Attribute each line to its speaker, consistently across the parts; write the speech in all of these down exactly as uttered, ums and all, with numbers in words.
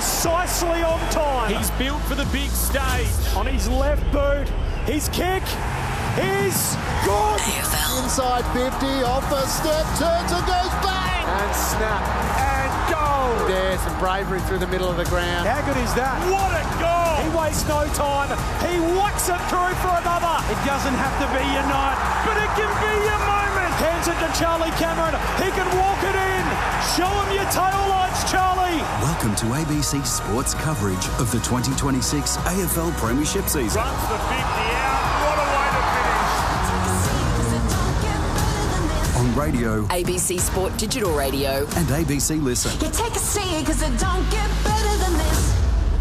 Speaker 1: precisely on time.
Speaker 2: He's built for the big stage.
Speaker 1: On his left boot, his kick is good.
Speaker 3: Inside fifty, off a step, turns and goes bang!
Speaker 1: And snap. And goal.
Speaker 3: There's some bravery through the middle of the ground.
Speaker 1: How good is that?
Speaker 2: What a goal!
Speaker 1: He wastes no time. He whacks it through for another. It doesn't have to be your night, but it can be your moment. Hands it to Charlie Cameron. He can walk it in. Show him your tail lights, Charlie.
Speaker 4: Welcome to A B C Sports coverage of the twenty twenty-six A F L Premiership season.
Speaker 2: Runs the fifty out. What a way to finish.
Speaker 4: On radio,
Speaker 5: A B C Sport Digital Radio.
Speaker 4: and A B C Listen.
Speaker 6: You take a seat, cause it don't get better than this.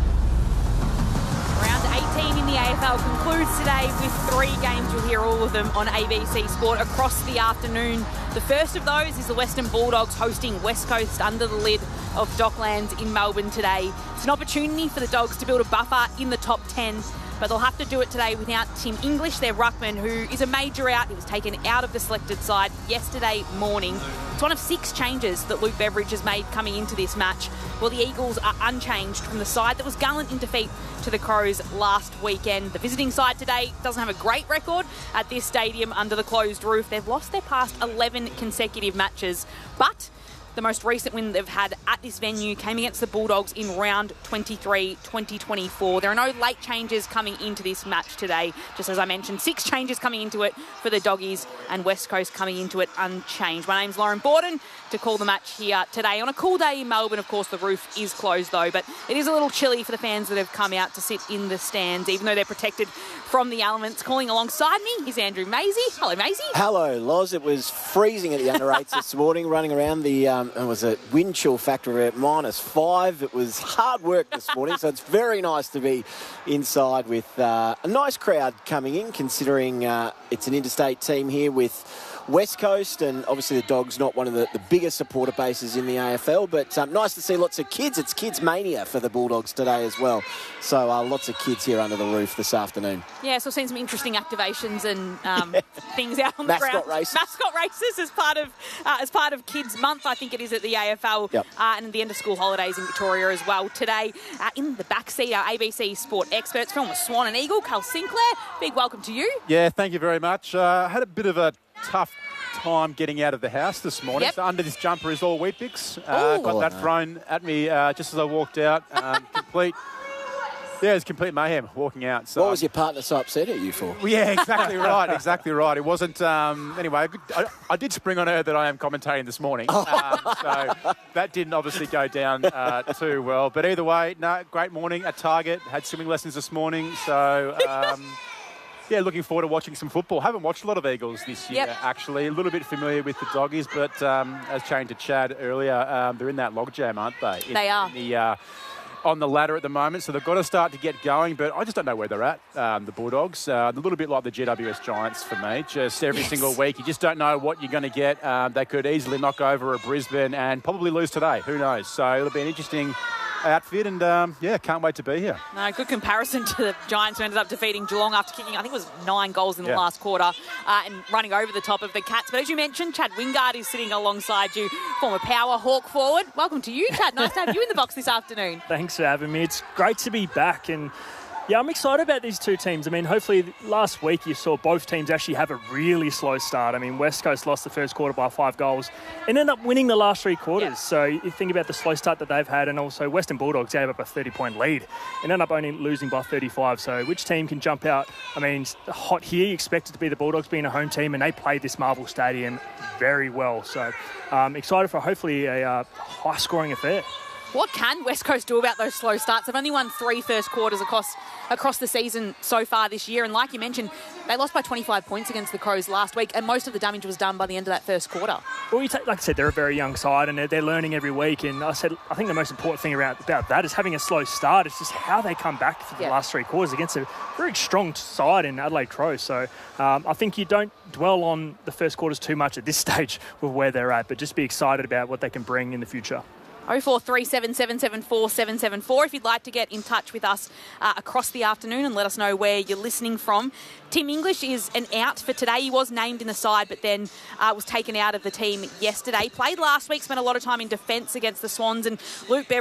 Speaker 7: Round eighteen in the A F L concludes today with three games. You'll hear all of them on A B C Sport across the afternoon. The first of those is the Western Bulldogs hosting West Coast under the lid of Docklands in Melbourne today. It's an opportunity for the Dogs to build a buffer in the top ten, but they'll have to do it today without Tim English, their ruckman, who is a major out. He was taken out of the selected side yesterday morning. It's one of six changes that Luke Beveridge has made coming into this match. Well, the Eagles are unchanged from the side that was gallant in defeat to the Crows last weekend. The visiting side today doesn't have a great record at this stadium under the closed roof. They've lost their past eleven consecutive matches, but the most recent win they've had at this venue came against the Bulldogs in round twenty-three, twenty twenty-four. There are no late changes coming into this match today. Just as I mentioned, six changes coming into it for the Doggies, and West Coast coming into it unchanged. My name's Lauren Borden to call the match here today. On a cool day in Melbourne, of course, the roof is closed though, but it is a little chilly for the fans that have come out to sit in the stands, even though they're protected from the elements. Calling alongside me is Andrew Maisie. Hello, Maisie.
Speaker 8: Hello, Loz. It was freezing at the under eights this morning, running around the... Um, it was a wind chill factor of minus five. It was hard work this morning, so it's very nice to be inside with uh, a nice crowd coming in, considering uh, it's an interstate team here with West Coast, and obviously the Dogs not one of the, the biggest supporter bases in the A F L, but um, nice to see lots of kids. It's Kids Mania for the Bulldogs today as well. So uh, lots of kids here under the roof this afternoon.
Speaker 7: Yeah, so I've seen some interesting activations and um, yeah. things out on the
Speaker 8: Mascot
Speaker 7: ground.
Speaker 8: races.
Speaker 7: Mascot races as part of uh, as part of Kids Month, I think it is at the A F L,
Speaker 8: yep.
Speaker 7: uh, and at the end of school holidays in Victoria as well. Today, uh, in the backseat, our A B C Sport experts, former Swan and Eagle, Carl Sinclair. Big welcome to you.
Speaker 9: Yeah, thank you very much. Uh, had a bit of a tough time getting out of the house this morning.
Speaker 7: Yep.
Speaker 9: So under this jumper is all Weet-Bix. Uh,
Speaker 7: Ooh.
Speaker 9: got that
Speaker 8: Oh, no.
Speaker 9: thrown at me uh, just as I walked out. Um, complete, yeah, it was complete mayhem walking out. So
Speaker 8: What was your partner so upset at you for?
Speaker 9: Well, yeah, exactly right, exactly right. It wasn't, um, anyway, I, I did spring on her that I am commentating this morning. Um, so that didn't obviously go down uh, too well. But either way, no, great morning at Target. Had swimming lessons this morning. So, um, yeah, looking forward to watching some football. Haven't watched a lot of Eagles this year,
Speaker 7: Yep.
Speaker 9: actually. A little bit familiar with the Doggies, but um, as chatting to Chad earlier, um, they're in that logjam, aren't they? In,
Speaker 7: They are.
Speaker 9: In the, uh, on the ladder at the moment, so they've got to start to get going, but I just don't know where they're at, um, the Bulldogs. Uh, a little bit like the G W S Giants for me, just every
Speaker 7: Yes.
Speaker 9: single week. You just don't know what you're going to get. Um, they could easily knock over a Brisbane and probably lose today. Who knows? So it'll be an interesting outfit, and um, yeah, can't wait to be here.
Speaker 7: No, good comparison to the Giants, who ended up defeating Geelong after kicking, I think it was nine goals in the
Speaker 9: Yeah.
Speaker 7: last quarter, uh, and running over the top of the Cats. But as you mentioned, Chad Wingard is sitting alongside you, former Power Hawk forward. Welcome to you, Chad. Nice to have you in the box this afternoon.
Speaker 10: Thanks for having me. It's great to be back, and yeah, I'm excited about these two teams. I mean, hopefully last week you saw both teams actually have a really slow start. I mean, West Coast lost the first quarter by five goals and ended up winning the last three quarters.
Speaker 7: Yeah.
Speaker 10: So you think about the slow start that they've had, and also Western Bulldogs gave up a thirty-point lead and ended up only losing by thirty-five. So which team can jump out? I mean, hot here, you expect it to be the Bulldogs being a home team, and they played this Marvel Stadium very well. So um, excited for hopefully a uh, high-scoring affair.
Speaker 7: What can West Coast do about those slow starts? They've only won three first quarters across across the season so far this year. And like you mentioned, they lost by twenty-five points against the Crows last week, and most of the damage was done by the end of that first quarter.
Speaker 10: Well, you take, like I said, they're a very young side, and they're, they're learning every week. And I said, I think the most important thing around, about that is having a slow start. It's just how they come back for the
Speaker 7: Yeah.
Speaker 10: last three quarters against a very strong side in Adelaide Crows. So um, I think you don't dwell on the first quarters too much at this stage with where they're at, but just be excited about what they can bring in the future.
Speaker 7: oh four three seven, seven seven four, seven seven four if you'd like to get in touch with us uh, across the afternoon and let us know where you're listening from. Tim English is an out for today. He was named in the side, but then uh, was taken out of the team yesterday. Played last week, spent a lot of time in defence against the Swans, and Luke Beveridge